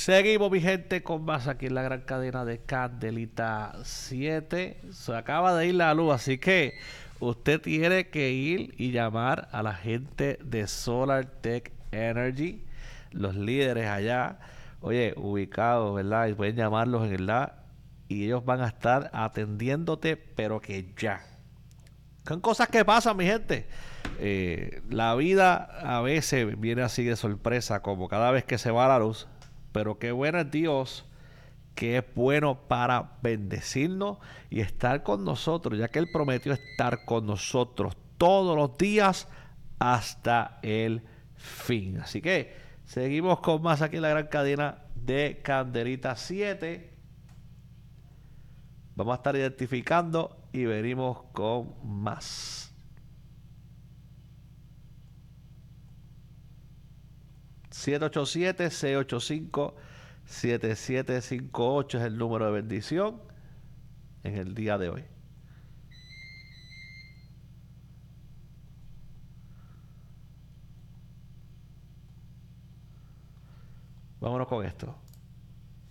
Seguimos, mi gente, con más aquí en la gran cadena de Candelita 7. Se acaba de ir la luz, así que usted tiene que ir y llamar a la gente de Solar Tech Energy, los líderes allá, oye, ubicados, ¿verdad? Y pueden llamarlos en el y ellos van a estar atendiéndote, pero que ya. Son cosas que pasan, mi gente. La vida a veces viene así de sorpresa, como cada vez que se va la luz. Pero qué bueno es Dios, que es bueno para bendecirnos y estar con nosotros, ya que Él prometió estar con nosotros todos los días hasta el fin. Así que seguimos con más aquí en la gran cadena de Candelita 7. Vamos a estar identificando y venimos con más. 787-685-7758 es el número de bendición en el día de hoy. Vámonos con esto.